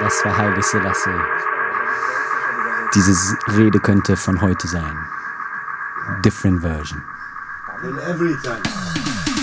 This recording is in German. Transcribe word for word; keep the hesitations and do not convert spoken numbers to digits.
Das war Haile Selassie. Diese Rede könnte von heute sein. Different version. In every time.